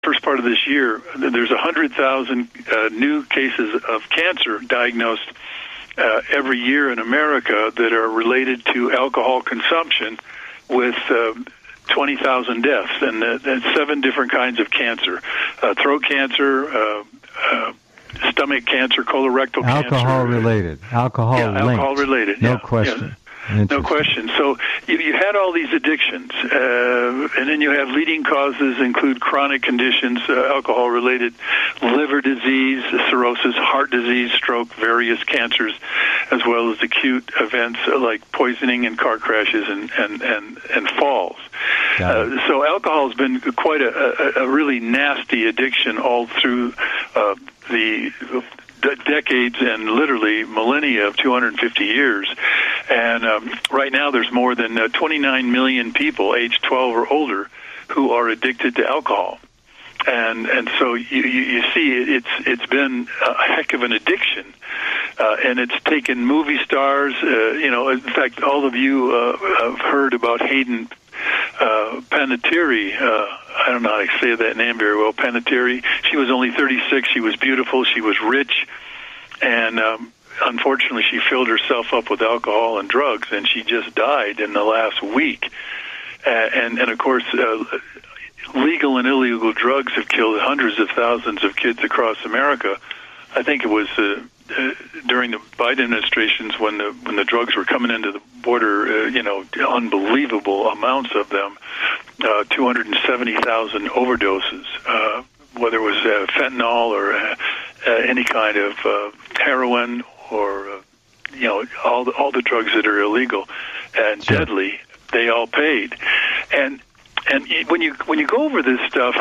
first part of this year, there's 100,000 new cases of cancer diagnosed every year in America that are related to alcohol consumption, with 20,000 deaths, and 7 different kinds of cancer: throat cancer, stomach cancer, colorectal cancer. Alcohol-related. Alcohol-related. No question. Yeah. No question. So you had all these addictions, and then you have leading causes include chronic conditions, alcohol-related liver disease, cirrhosis, heart disease, stroke, various cancers, as well as acute events like poisoning and car crashes and falls. So alcohol has been quite a really nasty addiction all through the decades and literally millennia of 250 years. And right now there's more than 29 million people aged 12 or older who are addicted to alcohol. And so you see it's been a heck of an addiction. And it's taken movie stars, in fact, all of you have heard about Hayden Panettiere. I don't know how to say that name very well. Panettiere. She was only 36. She was beautiful. She was rich, and unfortunately, she filled herself up with alcohol and drugs, and she just died in the last week. And of course, legal and illegal drugs have killed hundreds of thousands of kids across America. I think it was during the Biden administrations when the drugs were coming into the border, unbelievable amounts of them, 270,000 overdoses, whether it was fentanyl or any kind of heroin or all the drugs that are illegal and deadly. They all paid, and when you go over this stuff.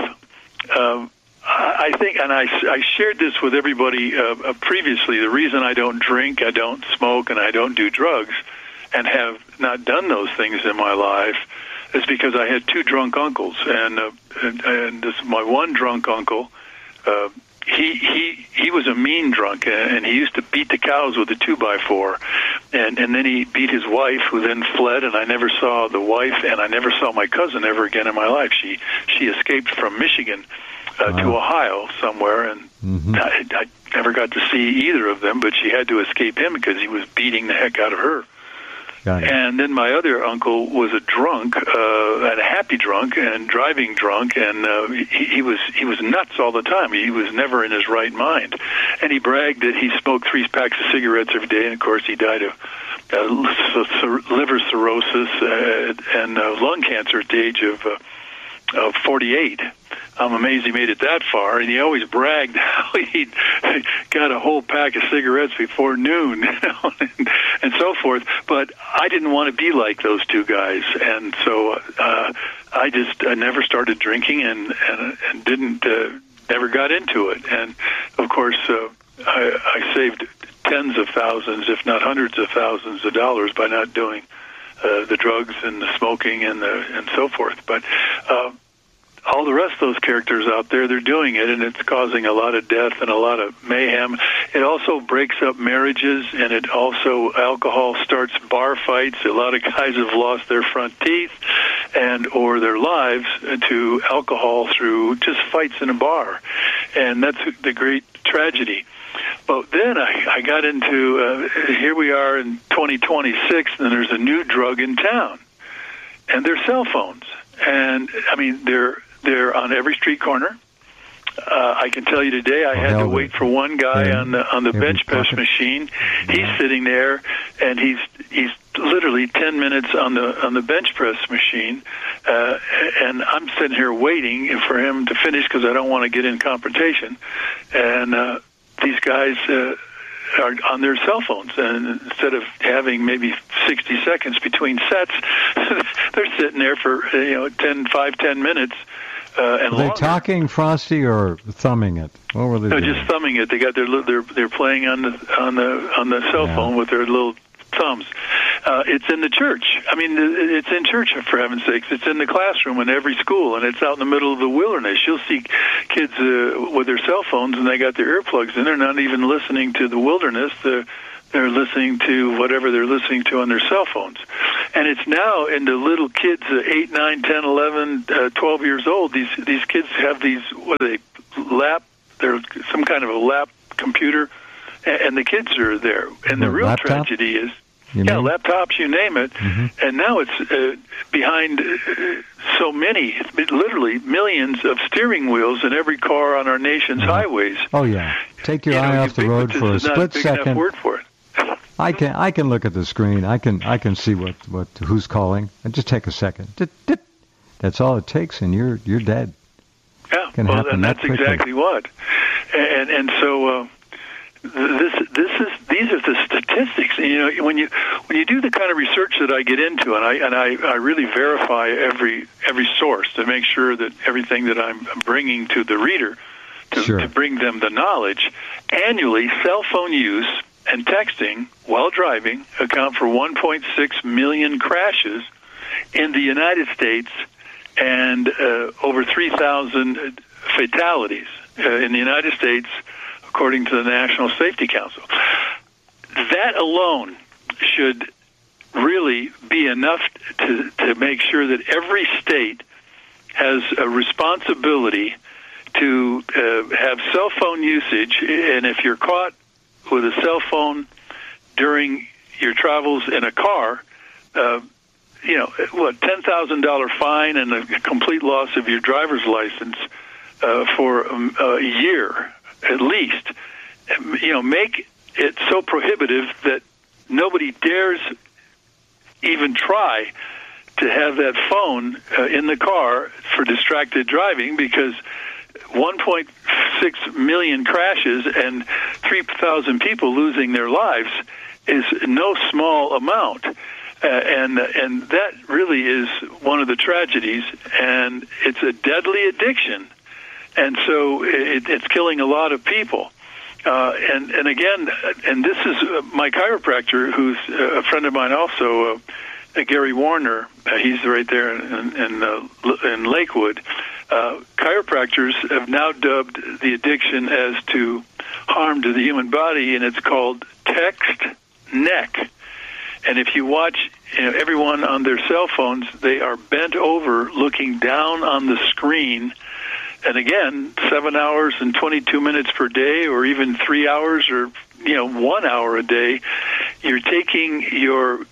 I think, and I shared this with everybody previously, the reason I don't drink, I don't smoke, and I don't do drugs, and have not done those things in my life, is because I had 2 drunk uncles, and this my one drunk uncle, he was a mean drunk, and he used to beat the cows with a 2x4, and then he beat his wife, who then fled, and I never saw the wife, and I never saw my cousin ever again in my life. She escaped from Michigan to Ohio somewhere, and I never got to see either of them, but she had to escape him because he was beating the heck out of her. And then my other uncle was a drunk, and a happy drunk, and driving drunk, and he was nuts all the time. He was never in his right mind, and he bragged that he smoked 3 packs of cigarettes every day, and of course he died of liver cirrhosis and lung cancer at the age of 48. I'm amazed he made it that far, and he always bragged how he got a whole pack of cigarettes before noon, and so forth. But I didn't want to be like those 2 guys, and so I never started drinking and didn't never got into it. And of course, I saved tens of thousands, if not hundreds of thousands of dollars by not doing the drugs and the smoking and so forth. But all the rest of those characters out there, they're doing it, and it's causing a lot of death and a lot of mayhem. It also breaks up marriages, and it also, alcohol starts bar fights. A lot of guys have lost their front teeth and or their lives to alcohol through just fights in a bar, and that's the great tragedy. But then I got into, here we are in 2026, and there's a new drug in town, and they're cell phones. And, I mean, they're on every street corner. I can tell you today I had to wait for one guy on the bench press machine. He's sitting there, and he's literally 10 minutes on the bench press machine, and I'm sitting here waiting for him to finish because I don't want to get in confrontation. And these guys are on their cell phones, and instead of having maybe 60 seconds between sets, they're sitting there for 10 minutes. And were they talking, Frosty, or thumbing it? What were they doing? No, just thumbing it. They got they're playing on the cell phone with their little thumbs. It's in the church. I mean, it's in church, for heaven's sakes. It's in the classroom in every school, and it's out in the middle of the wilderness. You'll see kids with their cell phones, and they got their earplugs in. They're not even listening to the wilderness. They're they're listening to whatever they're listening to on their cell phones. And it's now into little kids, 8, 9, 10, 11, 12 years old. These kids have these, what are they, they're some kind of a lap computer, and the kids are there. And the real laptop? Tragedy is, laptops, you name it. Mm-hmm. And now it's behind so many, literally millions of steering wheels in every car on our nation's highways. Oh, yeah. Take your eye off the road for a split second. Word for it. I can look at the screen. I can see who's calling. And just take a second. That's all it takes, and you're dead. Yeah, and that's exactly what. And so these are the statistics. You know, when you do the kind of research that I get into, and I really verify every source to make sure that everything that I'm bringing to the reader to bring them the knowledge. Annually, cell phone use and texting while driving account for 1.6 million crashes in the United States and over 3,000 fatalities in the United States, according to the National Safety Council. That alone should really be enough to make sure that every state has a responsibility to have cell phone usage, and if you're caught with a cell phone during your travels in a car, $10,000 fine and a complete loss of your driver's license for a year at least. Make it so prohibitive that nobody dares even try to have that phone in the car for distracted driving, because 1.6 million crashes and 3,000 people losing their lives is no small amount. And that really is one of the tragedies, and it's a deadly addiction. And so it's killing a lot of people. And again, and this is my chiropractor, who's a friend of mine also, Gary Warner. He's right there in Lakewood. Chiropractors have now dubbed the addiction as to harm to the human body, and it's called text neck. And if you watch everyone on their cell phones, they are bent over looking down on the screen. And again, 7 hours and 22 minutes per day, or even 3 hours, or 1 hour a day, you're taking your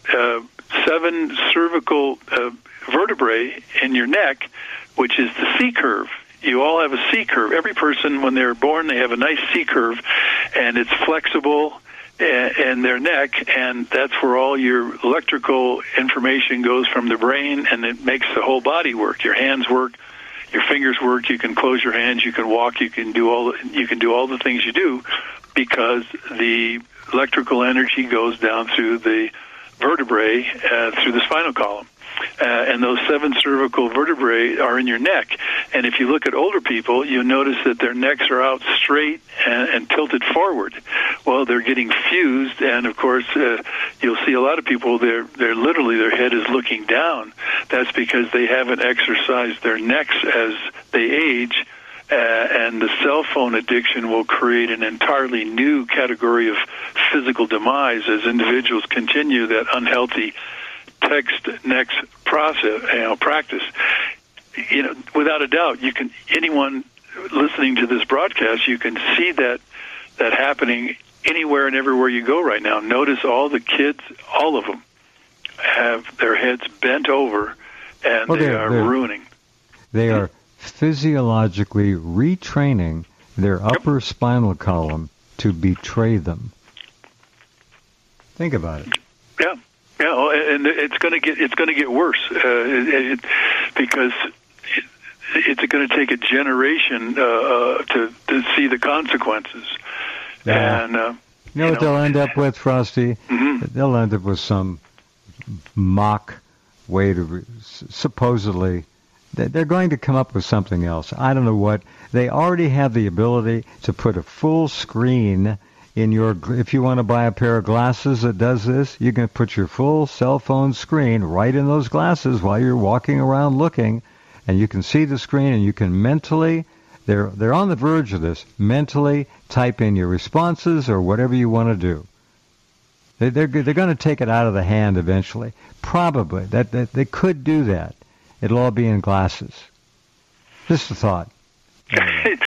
7 cervical vertebrae in your neck, which is the C curve. You all have a C curve. Every person, when they're born, they have a nice C curve, and it's flexible in their neck, and that's where all your electrical information goes from the brain, and it makes the whole body work. Your hands work, your fingers work. You can close your hands, you can walk, you can do all the things you do, because the electrical energy goes down through the vertebrae, through the spinal column. And those 7 cervical vertebrae are in your neck. And if you look at older people, you'll notice that their necks are out straight and tilted forward. Well, they're getting fused, and of course, you'll see a lot of people, they're literally, their head is looking down. That's because they haven't exercised their necks as they age. And the cell phone addiction will create an entirely new category of physical demise as individuals continue that unhealthy text next practice. Without a doubt, anyone listening to this broadcast, you can see that happening anywhere and everywhere you go right now. Notice all the kids, all of them, have their heads bent over, and they are ruining. They are physiologically retraining their upper spinal column to betray them. Think about it. Yeah. Yeah, and it's going to get worse because it's going to take a generation to see the consequences. Yeah. And what they'll end up with, Frosty? Mm-hmm. They'll end up with some mock way to supposedly. They're going to come up with something else. I don't know what. They already have the ability to put a full screen in your. If you want to buy a pair of glasses that does this, you can put your full cell phone screen right in those glasses while you're walking around looking, and you can see the screen, and you can mentally. They're on the verge of this. Mentally type in your responses or whatever you want to do. They're going to take it out of the hand eventually. Probably. That they could do that. It'll all be in glasses. Just a thought. It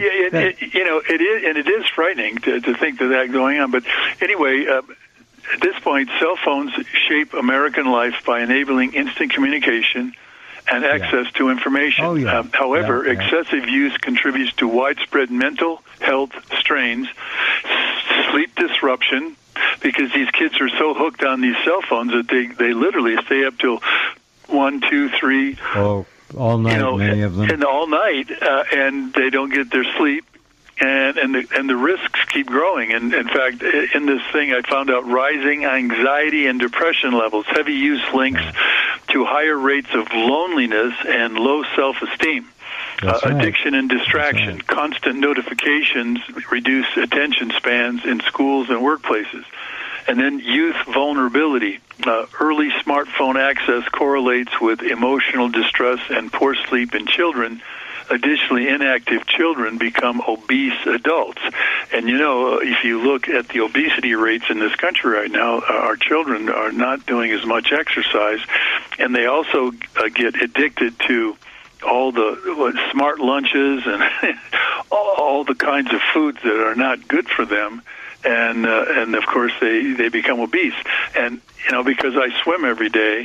is, and it is frightening to think of that going on. But anyway, at this point, cell phones shape American life by enabling instant communication and access to information. Oh, yeah. However, excessive use contributes to widespread mental health strains, sleep disruption, because these kids are so hooked on these cell phones that they literally stay up till 1, 2, 3. Oh, all night, many of them. And all night, and they don't get their sleep. And the risks keep growing. And in fact, in this thing, I found out rising anxiety and depression levels. Heavy use links to higher rates of loneliness and low self-esteem. Addiction and distraction, constant notifications reduce attention spans in schools and workplaces. And then youth vulnerability. Early smartphone access correlates with emotional distress and poor sleep in children. Additionally, inactive children become obese adults. And, if you look at the obesity rates in this country right now, our children are not doing as much exercise, and they also get addicted to all the smart lunches and all the kinds of foods that are not good for them. And of course, they become obese. And, because I swim every day,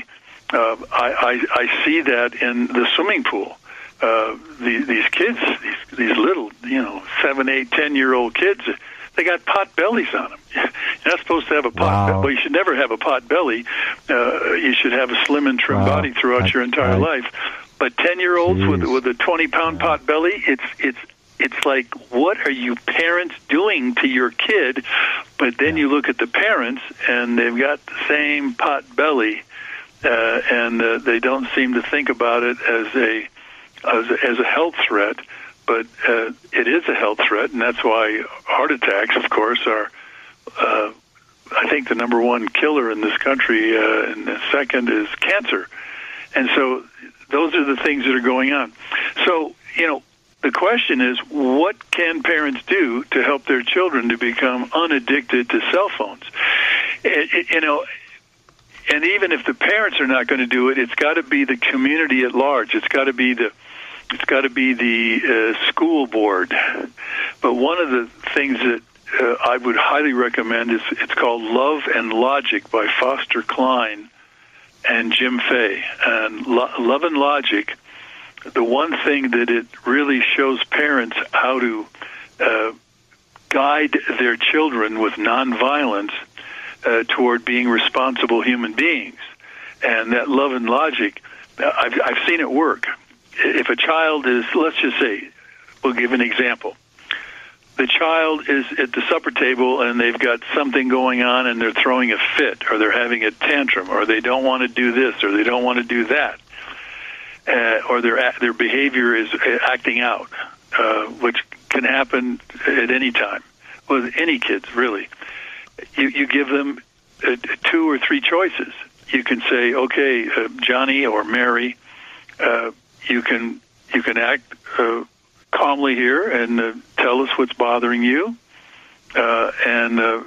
I see that in the swimming pool. These kids, these little, 7, 8, 10-year-old kids, they got pot bellies on them. You're not supposed to have a pot belly. Well, you should never have a pot belly. You should have a slim and trim body throughout your entire life. But 10-year-olds with a 20-pound pot belly, it's like, what are you parents doing to your kid? But then you look at the parents, and they've got the same pot belly, and they don't seem to think about it as a health threat. But it is a health threat, and that's why heart attacks, of course, are, I think, the number one killer in this country, and the second is cancer. And so those are the things that are going on. So, the question is, what can parents do to help their children to become unaddicted to cell phones? And even if the parents are not going to do it, it's got to be the community at large. It's got to be the school board. But one of the things that I would highly recommend is it's called Love and Logic by Foster Cline and Jim Fay. And Love and Logic, the one thing that it really shows parents how to guide their children with nonviolence toward being responsible human beings. And that Love and Logic, I've seen it work. If a child is, let's just say, we'll give an example. The child is at the supper table and they've got something going on and they're throwing a fit, or they're having a tantrum, or they don't want to do this, or they don't want to do that, or their behavior is acting out, which can happen at any time with any kids, really. You give them 2 or 3 choices. You can say, okay, Johnny or Mary, you can act calmly here and tell us what's bothering you, and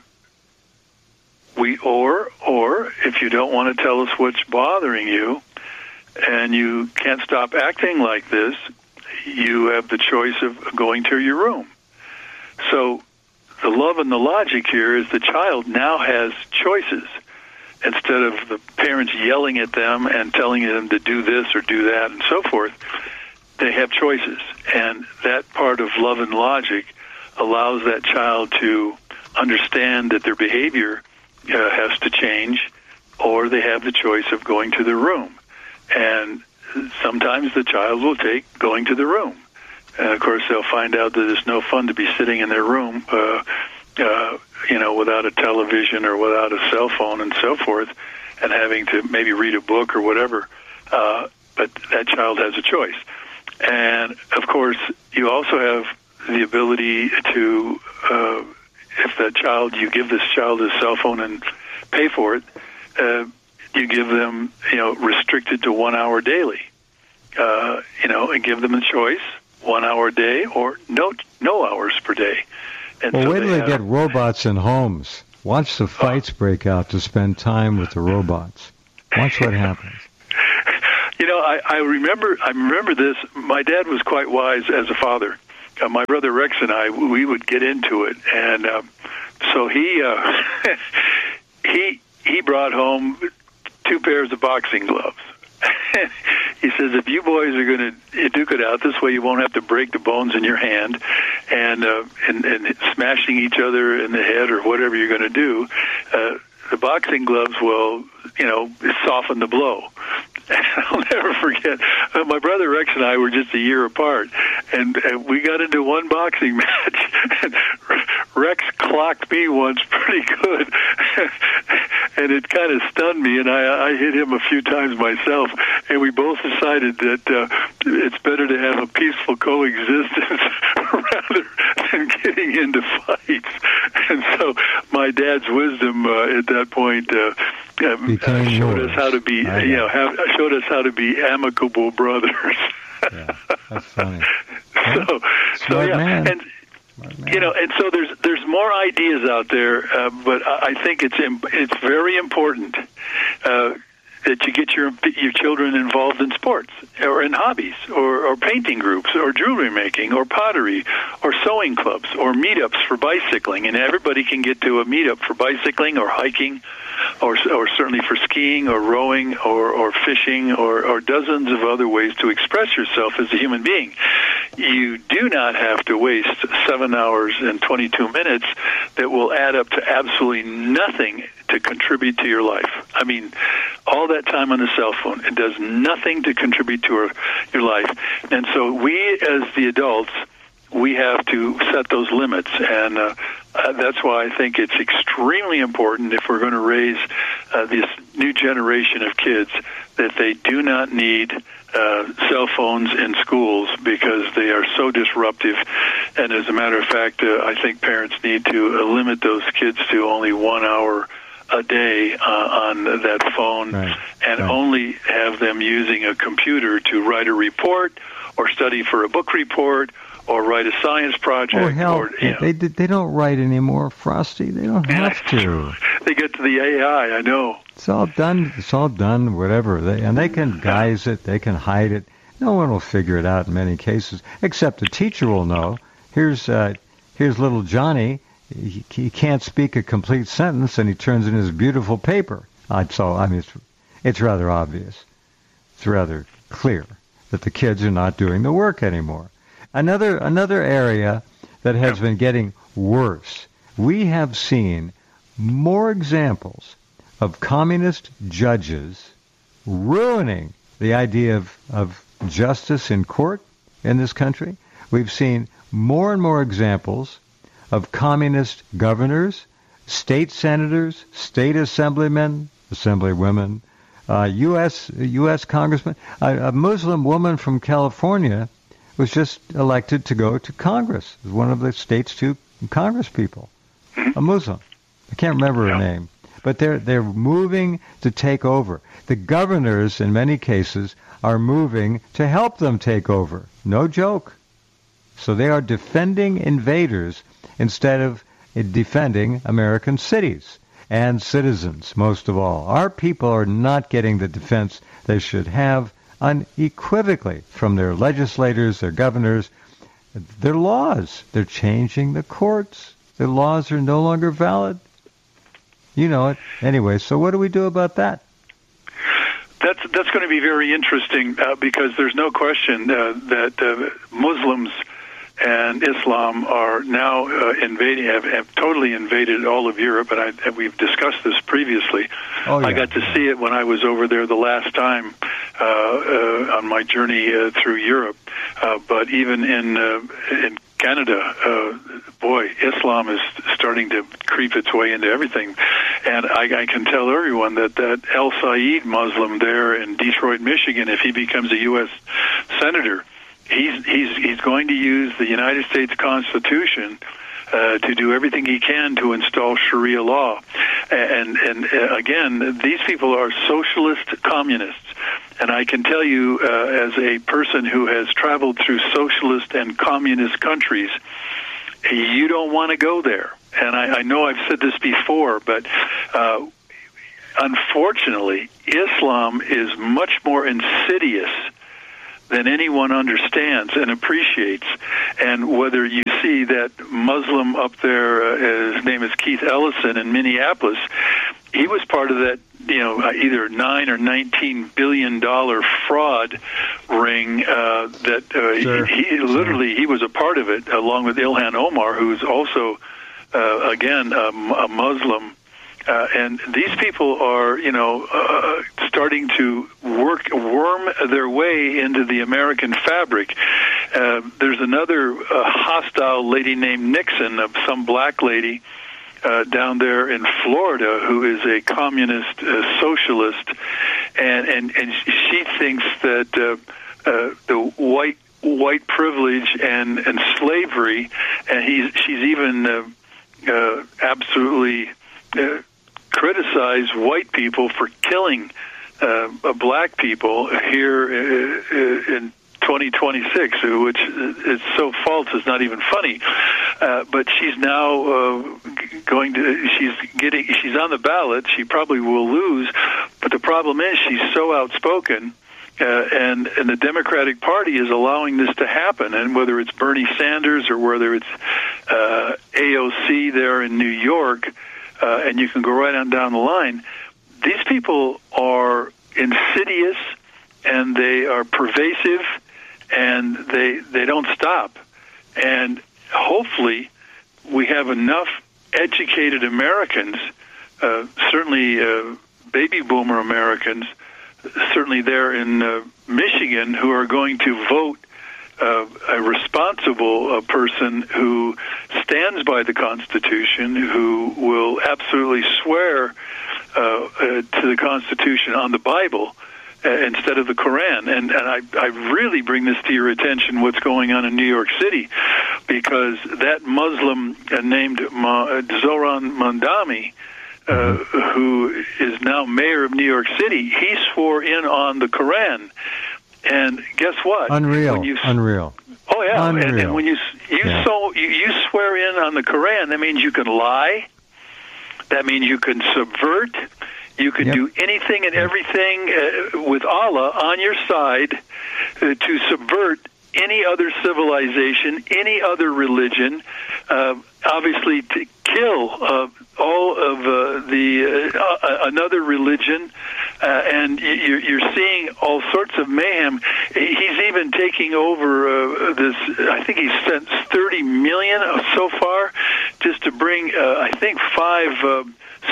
or if you don't want to tell us what's bothering you, and you can't stop acting like this, you have the choice of going to your room. So the love and the logic here is the child now has choices. Instead of the parents yelling at them and telling them to do this or do that and so forth, they have choices. And that part of Love and Logic allows that child to understand that their behavior has to change, or they have the choice of going to their room. And sometimes the child will take going to the room. And, of course, they'll find out that it's no fun to be sitting in their room, without a television or without a cell phone and so forth, and having to maybe read a book or whatever. But that child has a choice. And, of course, you also have the ability to, if that child, you give this child a cell phone and pay for it, you give them, restricted to 1 hour daily, and give them a choice, 1 hour a day or no hours per day. And well, wait till they get robots in homes. Watch the fights break out to spend time with the robots. Watch what happens. You know, I remember this. My dad was quite wise as a father. My brother Rex and I, we would get into it, and so he brought home 2 pairs of boxing gloves. He says, if you boys are going to duke it out this way, you won't have to break the bones in your hand and smashing each other in the head or whatever you're going to do. The boxing gloves will, soften the blow. I'll never forget. My brother Rex and I were just a year apart, and we got into one boxing match. And Rex clocked me once pretty good, and it kind of stunned me, and I hit him a few times myself, and we both decided that it's better to have a peaceful coexistence rather than getting into fights. And so my dad's wisdom at that point showed us how to be, showed us how to be amicable brothers. Yeah, that's funny. So yeah, and and so there's more ideas out there, but I think it's very important that you get your children involved in sports or in hobbies or painting groups or jewelry making or pottery or sewing clubs or meetups for bicycling. And everybody can get to a meetup for bicycling or hiking or certainly for skiing or rowing or fishing or dozens of other ways to express yourself as a human being. You do not have to waste 7 hours and 22 minutes that will add up to absolutely nothing to contribute to your life. I mean, all that time on the cell phone, it does nothing to contribute to your life. And so we, as the adults, we have to set those limits. And that's why I think it's extremely important, if we're going to raise this new generation of kids, that they do not need cell phones in schools because they are so disruptive. And as a matter of fact, I think parents need to limit those kids to only 1 hour a day on that phone, and only have them using a computer to write a report or study for a book report or write a science project. Or hell, they don't write anymore, Frosty. They don't have to. They get to the AI, I know. It's all done, whatever. They can guise it, they can hide it. No one will figure it out in many cases, except the teacher will know. Here's little Johnny. He can't speak a complete sentence, and he turns in his beautiful paper. It's rather obvious. It's rather clear that the kids are not doing the work anymore. Another area that has been getting worse. We have seen more examples of communist judges ruining the idea of justice in court in this country. We've seen more and more examples of communist governors, state senators, state assemblymen, assemblywomen, U.S. congressmen. A Muslim woman from California was just elected to go to Congress as one of the state's 2 Congress people, a Muslim. I can't remember her name, but they're moving to take over. The governors, in many cases, are moving to help them take over. No joke. So they are defending invaders instead of defending American cities and citizens, most of all. Our people are not getting the defense they should have unequivocally from their legislators, their governors, their laws. They're changing the courts. Their laws are no longer valid. You know it. Anyway, so what do we do about that? That's going to be very interesting because there's no question that Muslims and Islam are now invading, have totally invaded all of Europe, and we've discussed this previously. Oh, yeah. I got to see it when I was over there the last time on my journey through Europe. But even in Canada, Islam is starting to creep its way into everything. And I can tell everyone that El Said Muslim there in Detroit, Michigan, if he becomes a U.S. Senator, he's going to use the United States Constitution to do everything he can to install Sharia law. And again, these people are socialist communists. And I can tell you, as a person who has traveled through socialist and communist countries, you don't want to go there. And I know I've said this before, but unfortunately, Islam is much more insidious than anyone understands and appreciates. And whether you see that Muslim up there, his name is Keith Ellison in Minneapolis, he was part of that, either $9 or $19 billion fraud ring Sure. He was a part of it, along with Ilhan Omar, who's also, again, a Muslim. And these people are, starting to worm their way into the American fabric. There's another hostile lady named Nixon, some black lady, down there in Florida, who is a communist socialist, and she thinks that the white privilege and slavery, and she's even absolutely criticized white people for killing black people here in 2026, which is so false it's not even funny. But she's now she's on the ballot. She probably will lose, but the problem is she's so outspoken, and the Democratic Party is allowing this to happen. And whether it's Bernie Sanders or whether it's AOC there in New York, and you can go right on down the line, these people are insidious and they are pervasive, and they don't stop. And hopefully we have enough educated Americans, certainly baby boomer Americans, certainly there in Michigan, who are going to vote a responsible person who stands by the Constitution, who will absolutely swear to the Constitution on the Bible instead of the Quran. And I really bring this to your attention, what's going on in New York City, because that Muslim named Zohran Mamdani, who is now mayor of New York City, he swore in on the Quran. And guess what? Unreal. Oh, yeah. Unreal. And when you swear in on the Quran, that means you can lie. That means you can subvert. You can do anything and everything with Allah on your side to subvert any other civilization, any other religion, obviously to kill all of another religion, and you're seeing all sorts of mayhem. He's even taking over this. I think he's spent $30 million so far just to bring, I think, 5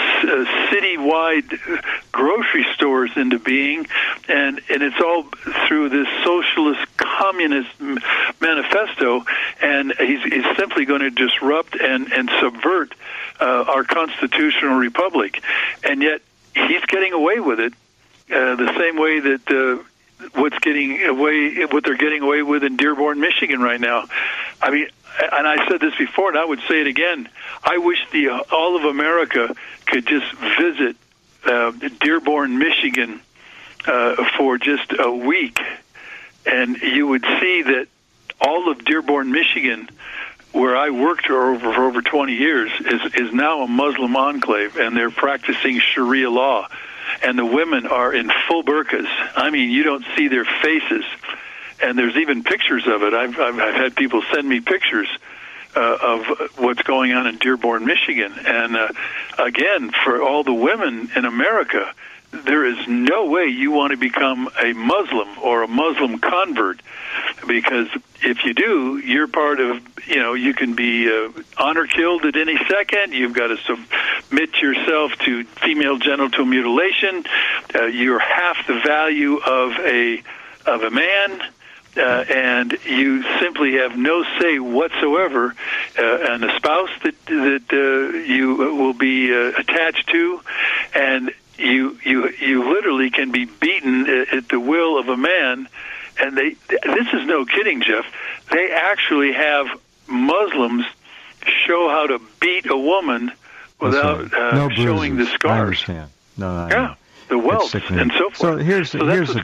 citywide grocery stores into being, and it's all through this socialist communist manifesto, and he's simply going to disrupt and subvert our constitutional republic, and yet he's getting away with it the same way that what they're getting away with in Dearborn, Michigan right now. I mean, and I said this before, and I would say it again. I wish all of America could just visit Dearborn, Michigan, for just a week, and you would see that all of Dearborn, Michigan, where I worked for over 20 years, is now a Muslim enclave, and they're practicing Sharia law, and the women are in full burqas. I mean, you don't see their faces. And there's even pictures of it. I've had people send me pictures of what's going on in Dearborn, Michigan. And again, for all the women in America, there is no way you want to become a Muslim or a Muslim convert, because if you do, you're part of, you can be honor killed at any second. You've got to submit yourself to female genital mutilation. You're half the value of a man. And you simply have no say whatsoever, and a spouse that you will be attached to, and you literally can be beaten at the will of a man. And this is no kidding, Jeff. They actually have Muslims show how to beat a woman without showing the scars. I understand. No, the welts and so forth. So here's the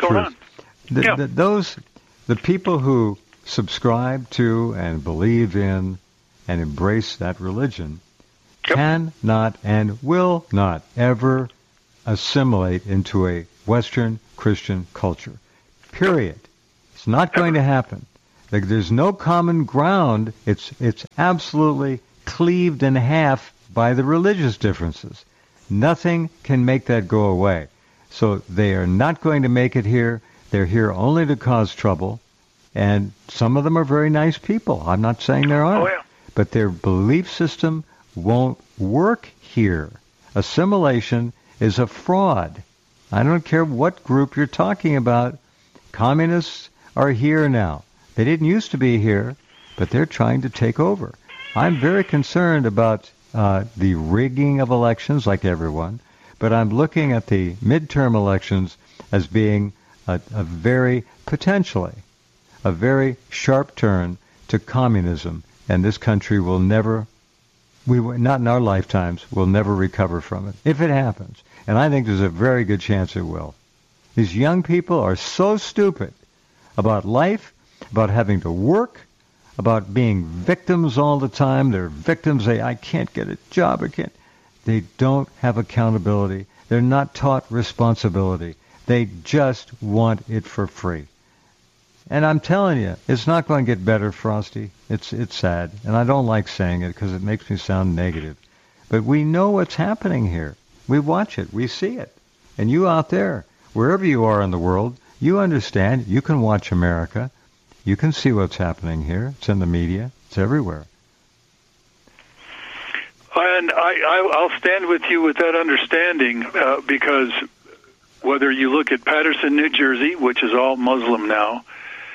truth. The people who subscribe to and believe in and embrace that religion cannot and will not ever assimilate into a Western Christian culture. Period. It's not going to happen. There's no common ground. It's absolutely cleaved in half by the religious differences. Nothing can make that go away. So they are not going to make it here. They're here only to cause trouble. And some of them are very nice people. I'm not saying there aren't. Oh, yeah. But their belief system won't work here. Assimilation is a fraud. I don't care what group you're talking about. Communists are here now. They didn't used to be here, but they're trying to take over. I'm very concerned about the rigging of elections, like everyone, but I'm looking at the midterm elections as being a very sharp turn to communism, and this country will never, not in our lifetimes, will never recover from it, if it happens. And I think there's a very good chance it will. These young people are so stupid about life, about having to work, about being victims all the time. They're victims. I can't get a job. They don't have accountability. They're not taught responsibility. They just want it for free. And I'm telling you, it's not going to get better, Frosty. It's sad. And I don't like saying it because it makes me sound negative. But we know what's happening here. We watch it. We see it. And you out there, wherever you are in the world, you understand. You can watch America. You can see what's happening here. It's in the media. It's everywhere. And I'll stand with you with that understanding because whether you look at Patterson, New Jersey, which is all Muslim now,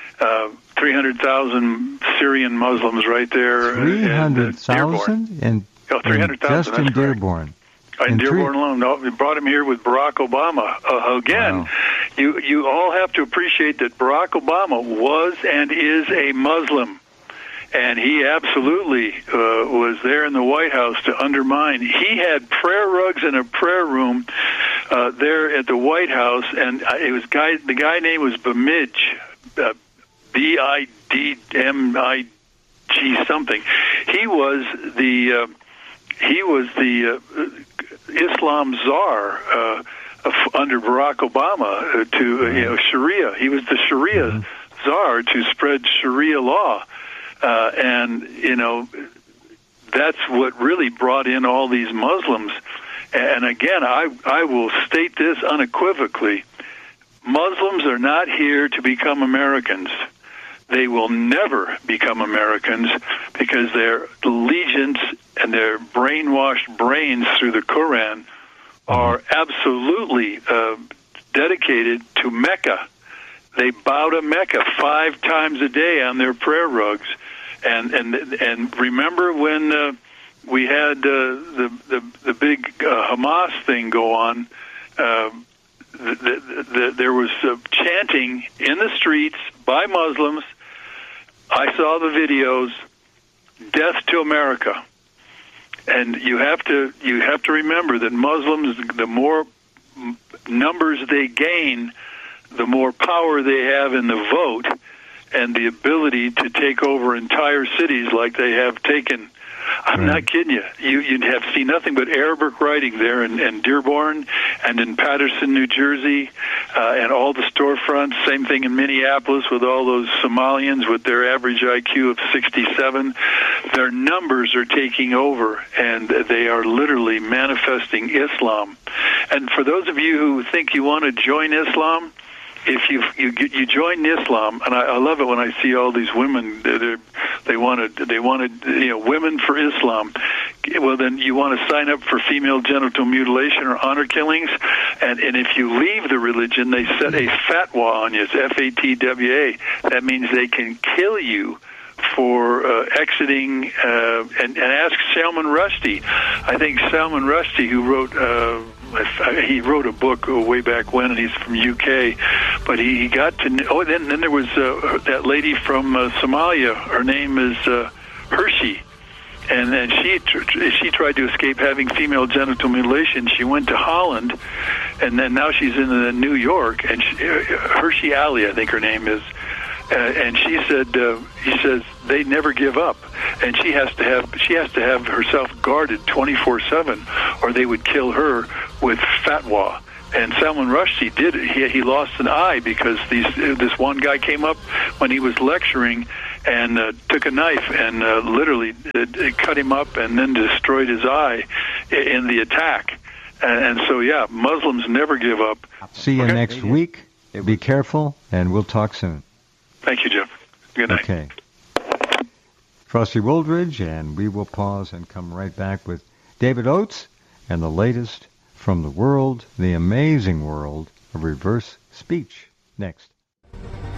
300,000 Syrian Muslims right there. 300,000? 300,000. Just in Dearborn. In Dearborn alone. No, we brought him here with Barack Obama. Again, wow. You all have to appreciate that Barack Obama was and is a Muslim. And he absolutely was there in the White House to undermine. He had prayer rugs in a prayer room there at the White House, and the guy name was Bidmij, Bidmig something. He was the Islam czar under Barack Obama to Sharia. He was the Sharia czar to spread Sharia law. And that's what really brought in all these Muslims. And again, I will state this unequivocally. Muslims are not here to become Americans. They will never become Americans because their allegiance and their brainwashed brains through the Quran are absolutely dedicated to Mecca. They bow to Mecca 5 times a day on their prayer rugs. And remember when we had the big Hamas thing go on? There was chanting in the streets by Muslims. I saw the videos. Death to America. And you have to remember that Muslims, the more numbers they gain, the more power they have in the vote and the ability to take over entire cities like they have taken. I'm not kidding you. You'd have seen nothing but Arabic writing there in Dearborn and in Patterson, New Jersey, and all the storefronts. Same thing in Minneapolis with all those Somalians with their average IQ of 67. Their numbers are taking over, and they are literally manifesting Islam. And for those of you who think you want to join Islam, if you join Islam, and I love it when I see all these women, they wanted women for Islam. Well, then you want to sign up for female genital mutilation or honor killings, and if you leave the religion, they set a fatwa on you. It's FATWA. That means they can kill you for exiting. And ask Salman Rushdie. I think Salman Rushdie, who wrote. He wrote a book way back when, and he's from UK. But he got to. Then there was that lady from Somalia. Her name is Hershey, and she tried to escape having female genital mutilation. She went to Holland, and then now she's in New York. And Hershey Ali, I think her name is. And she said, he says, they never give up. and she has to have herself guarded 24/7, or they would kill her with fatwa. And Salman Rushdie did it. He lost an eye because this one guy came up when he was lecturing and took a knife and literally cut him up and then destroyed his eye in the attack. And so, yeah, Muslims never give up. See you next week. Be careful, and we'll talk soon. Thank you, Jeff. Good night. Okay. Frosty Wooldridge, and we will pause and come right back with David Oates and the latest from the world, the amazing world of reverse speech. Next.